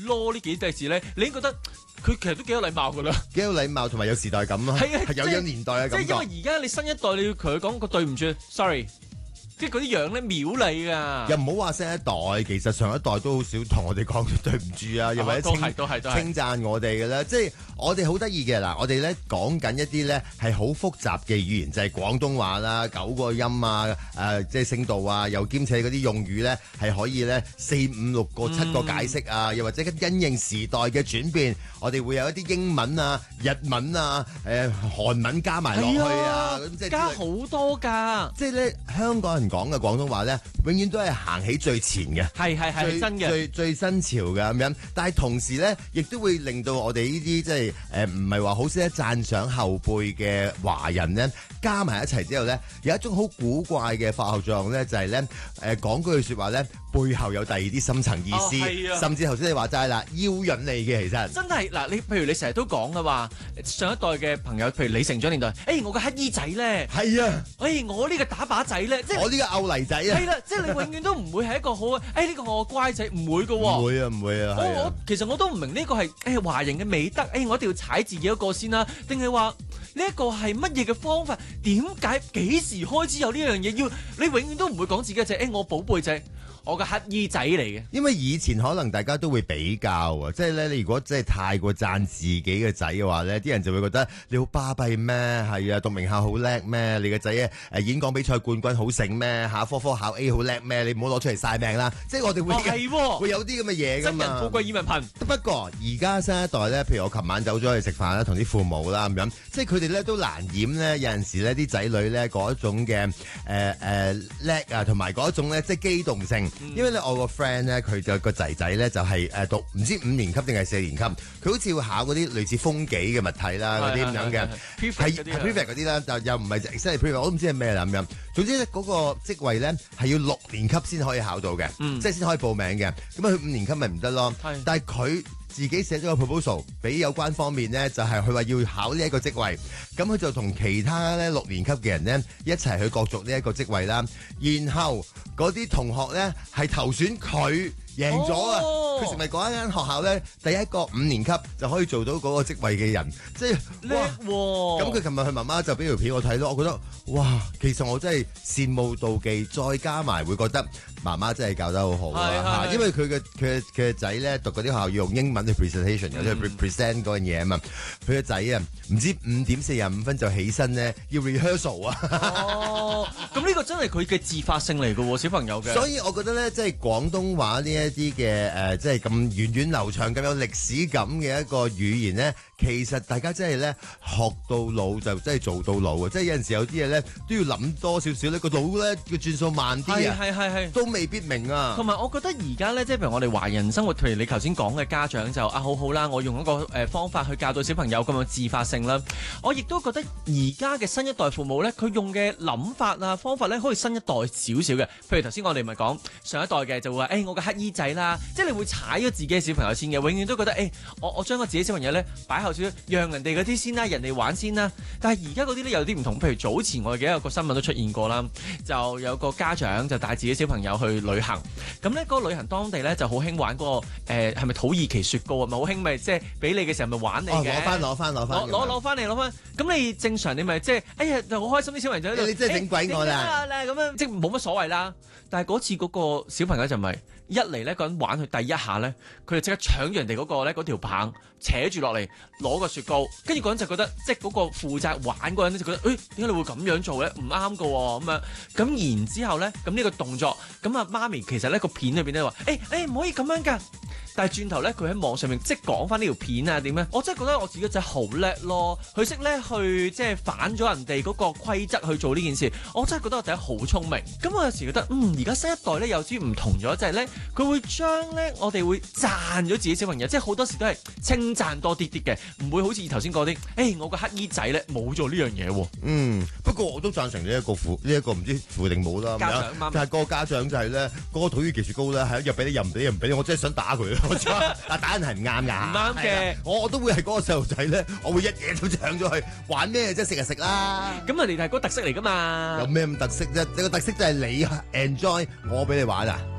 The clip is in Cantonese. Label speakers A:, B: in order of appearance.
A: 囉呢幾隻字咧，你已經覺得佢其實都幾有禮貌噶啦，
B: 幾有禮貌同埋有時代感咯，係有年代嘅感覺。
A: 即係因為而家你新一代你要同佢講個對唔住 ，sorry。即係嗰啲樣咧秒你㗎，
B: 又唔好話新一代，其實上一代都好少同我哋講對唔住啊，又或者稱讚我哋嘅咧。即係我哋好得意嘅嗱，我哋咧講緊一啲咧係好複雜嘅語言，就係廣東話啦，9個音啊，即係聲道啊，又兼且嗰啲用語咧係可以咧4、5、6個、7個解釋啊，又或者因應時代嘅轉變，我哋會有一啲英文啊、日文啊、韓文加埋落去啊，咁即係
A: 加好多㗎。
B: 即係咧香港人講嘅廣東話咧，永遠都係行起最前嘅，
A: 係真嘅，
B: 最新潮嘅咁樣。但係同時咧，亦都會令到我哋呢啲即係唔係話好識得讚賞後輩嘅華人咧，加埋一齊之後咧，有一種好古怪嘅化學作用咧，就係咧講句説話咧，背後有第二啲深層意思，甚至頭先你話齋啦，邀引你嘅其實
A: 真係嗱，你譬如你成日都講嘅話，上一代嘅朋友，譬如你成長年代，我個乞衣仔咧，
B: 係啊，
A: 我呢個打靶仔咧，即係
B: 我呢個牛泥仔啊，
A: 係啦，即係你永遠都唔會係一個好呢個我乖仔，唔會嘅喎，
B: 唔會啊，
A: 我其實我都唔明呢個係華人嘅美德，我一定要踩自己一個先啦，定係話呢一個係乜嘢嘅方法？點解幾時開始有呢樣嘢？要你永遠都唔會講自己隻我寶貝仔。我個乞衣仔嚟嘅，
B: 因為以前可能大家都會比較啊，即係咧，你如果真係太過讚自己嘅仔嘅話咧，啲人就會覺得你好巴閉咩？係啊，讀名校好叻咩？你個仔演講比賽冠軍好醒咩？下科考 A 好叻咩？你唔好攞出嚟晒命啦！即係我哋會有啲咁嘅嘢㗎嘛。
A: 真人富貴以民貧。
B: 不過而家新一代咧，譬如我琴晚走咗去食飯啦，同啲父母啦咁樣，即係佢哋咧都難掩咧有陣時咧啲仔女咧嗰一種嘅叻啊，同埋嗰一種咧即係機動性。因為咧我個 friend 咧佢就個仔仔咧就係讀唔知5年級定係4年級，佢好似會考嗰啲類似風紀嘅物體啦，嗰啲咁樣嘅，係 prefect 嗰啲啦，就又唔係即係 prefect，我都唔知係咩啦咁樣。總之咧嗰個職位咧係要6年級先可以考到嘅，即係先可以報名嘅。咁佢5年級咪唔得咯？但係佢自己寫咗個 proposal 俾有關方面咧，就係佢話要考呢一個職位，咁佢就同其他咧6年級嘅人咧一齊去角逐呢一個職位啦。然後嗰啲同學咧係投選佢贏咗啊！佢成為嗰一間學校咧第一個5年級就可以做到嗰個職位嘅人，即係
A: 叻喎！
B: 咁佢琴日佢媽媽就俾條片我睇咯，我覺得哇，其實我真係羨慕妒忌，再加埋會覺得媽媽真係教得好好啊！因為佢嘅仔咧讀嗰啲學校要用英文去 presentation，即係 present 嗰樣嘢啊嘛。佢嘅仔啊，唔知5點45分就起身咧要 rehearsal 啊！
A: 咁呢個真係佢嘅自發性嚟嘅喎，小朋友嘅。
B: 所以我覺得咧，即係廣東話呢一啲嘅即係咁源遠流長、咁有歷史感嘅一個語言咧，其實大家真係咧學到老就真係做到老啊！即係有陣時有啲嘢咧都要諗多少少咧，個腦咧嘅轉數慢啲啊，係都未必明啊。
A: 同埋我覺得而家咧，即係譬如我哋華人生活，譬如你頭先講嘅家長就好啦，我用一個方法去教導小朋友咁樣自發性啦。我亦都覺得而家嘅新一代父母咧，佢用嘅諗法啊方法咧，可以新一代少少嘅。譬如頭先我哋咪講上一代嘅就會話我個乞衣仔啦，即係你會踩咗自己嘅小朋友先嘅，永遠都覺得我將我自己小朋友咧擺後少少，讓人哋嗰啲先啦，人哋玩先啦。但係而家嗰啲咧有啲唔同，譬如早前我記得有個新聞都出現過啦，就有個家長就帶自己小朋友去旅行，咁咧嗰個旅行當地咧就好興玩嗰個係咪土耳其雪糕啊？咪好興咪即係俾你嘅時候咪玩你嘅，
B: 攞翻，
A: 攞翻，咁你正常你咪即係就好開心啲小朋友喺度，
B: 你真係整鬼我啦
A: 咁樣，即係冇乜所謂啦。但係嗰次嗰個小朋友就咪一嚟咧，個人玩佢第一下咧，佢就即刻搶住人哋嗰個咧嗰條棒扯住落嚟攞個雪糕，跟住嗰人就覺得即係嗰個負責玩嗰人咧就覺得點解你會咁樣做咧？唔啱噶喎咁樣。咁然之後咧，咁呢個動作咁啊媽咪其實咧個片裏邊咧話唔可以咁樣㗎。但係轉頭咧，佢喺網上面即係講翻呢條片啊點咧？我真係覺得我自己仔好叻咯，佢識咧去即係反咗人哋嗰個規則去做呢件事。我真係覺得我仔好聰明。咁我有時覺得而家新一代咧有啲唔同咗，就係咧佢會將咧我哋會讚咗自己小朋友，即係好多時都係稱讚多啲啲嘅，唔會好似頭先講啲我個乞衣仔咧冇做呢樣嘢喎。
B: 不過我都贊成呢一個唔知父定母啦咁樣，但係個家長就係咧嗰個土耳其雪糕咧係又俾你又唔俾你，我真係想打佢。但打人係唔啱㗎，
A: 唔啱嘅。
B: 我都會係嗰個細路仔咧，我會一嘢都搶咗去玩咩啫？食就食啦。
A: 咁人哋係嗰個特色嚟㗎嘛。
B: 有咩咁特色啫？你個特色就係你 enjoy，我俾你玩啊！